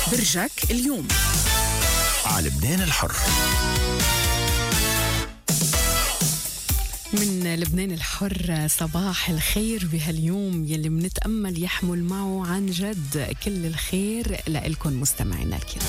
برجك اليوم على لبنان الحر. من لبنان الحر صباح الخير بهاليوم يلي منتأمل يحمل معه عن جد كل الخير لإلكم مستمعينا الكرام.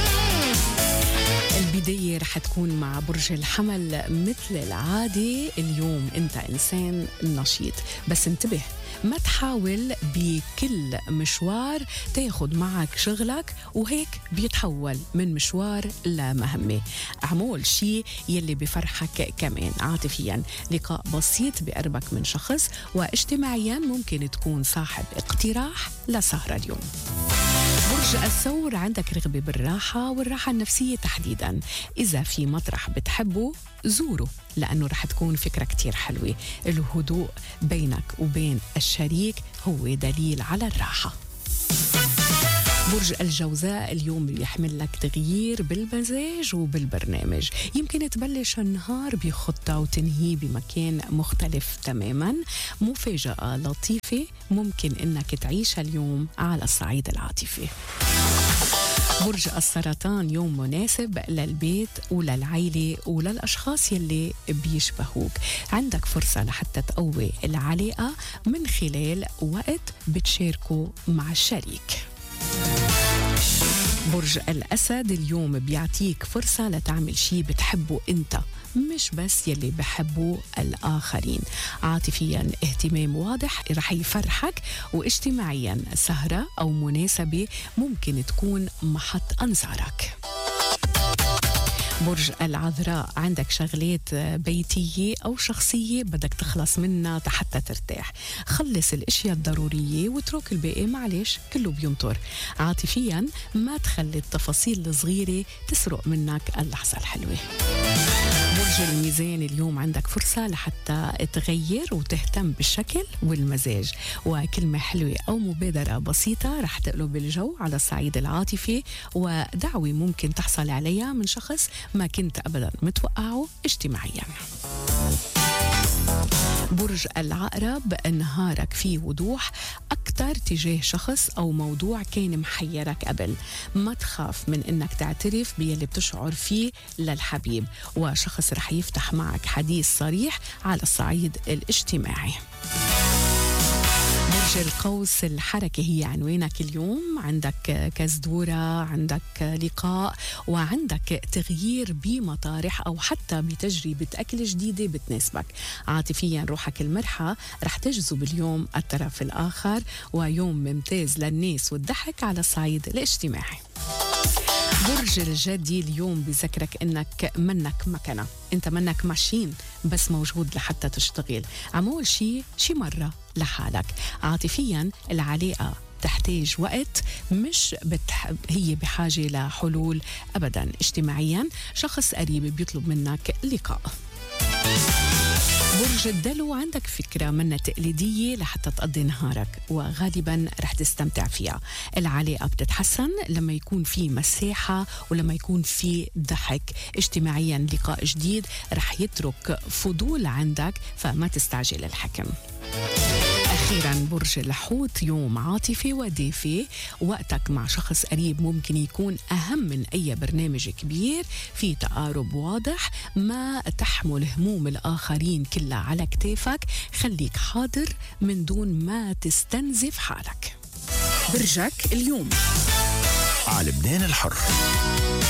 البداية رح تكون مع برج الحمل مثل العادة. اليوم أنت إنسان نشيط، بس انتبه ما تحاول بكل مشوار تاخد معك شغلك وهيك بيتحول من مشوار لمهمة. اعمل شيء يلي بفرحك كمان. عاطفيا لقاء بسيط بقربك من شخص، واجتماعيا ممكن تكون صاحب اقتراح لسهرة اليوم. برج الثور عندك رغبة بالراحة والراحة النفسية تحديدا. إذا في مطرح بتحبه زوره، لأنه رح تكون فكرة كتير حلوة. الهدوء بينك وبين الشريك هو دليل على الراحة. برج الجوزاء اليوم بيحمل لك تغيير بالمزاج وبالبرنامج. يمكن تبلش النهار بخطة وتنهيه بمكان مختلف تماما. مفاجأة لطيفة ممكن انك تعيشها اليوم على الصعيد العاطفي. برج السرطان يوم مناسب للبيت وللعيلة وللأشخاص يلي بيشبهوك. عندك فرصة لحتى تقوي العلاقة من خلال وقت بتشاركه مع الشريك. برج الأسد اليوم بيعطيك فرصة لتعمل شيء بتحبه أنت، مش بس يلي بحبه الآخرين. عاطفيا اهتمام واضح رح يفرحك، واجتماعيا سهرة أو مناسبة ممكن تكون محط أنظارك. برج العذراء عندك شغلات بيتية أو شخصية بدك تخلص منها حتى ترتاح. خلص الاشياء الضرورية واترك الباقي، معلش كله بينطر. عاطفيا ما تخلي التفاصيل الصغيرة تسرق منك اللحظة الحلوة. برج الميزان اليوم عندك فرصة لحتى تغير وتهتم بالشكل والمزاج، وكلمة حلوة أو مبادرة بسيطة رح تقلب الجو على الصعيد العاطفي، ودعوة ممكن تحصل عليها من شخص ما كنت أبدا متوقعه اجتماعيا. برج العقرب نهارك فيه وضوح أكتر تجاه شخص أو موضوع كان محيرك قبل. ما تخاف من إنك تعترف باللي بتشعر فيه للحبيب، وشخص رح يفتح معك حديث صريح على الصعيد الاجتماعي. برج القوس الحركة هي عنوانك اليوم. عندك كزدورة، عندك لقاء، وعندك تغيير بمطارح أو حتى بتجربة أكل جديدة بتناسبك. عاطفيا روحك المرحة رح تجذب اليوم الطرف الآخر، ويوم ممتاز للناس والضحك على الصعيد الاجتماعي. برج الجدي اليوم بذكرك انك منك مكنة، انت منك ماشين بس موجود لحتى تشتغل. عمول شي مرة لحالك. عاطفيا العلاقة تحتاج وقت، مش هي بحاجة لحلول أبدا. اجتماعيا شخص قريب بيطلب منك لقاء. برج الدلو عندك فكرة منها تقليدية لحتى تقضي نهارك، وغالبا رح تستمتع فيها. العلاقة بتتحسن لما يكون في مساحة ولما يكون في ضحك. اجتماعيا لقاء جديد رح يترك فضول عندك، فما تستعجل الحكم. أخيراً برج الحوت يوم عاطفي ودافي. وقتك مع شخص قريب ممكن يكون أهم من أي برنامج كبير. في تقارب واضح، ما تحمل هموم الآخرين كلها على كتافك. خليك حاضر من دون ما تستنزف حالك. برجك اليوم على لبنان الحر.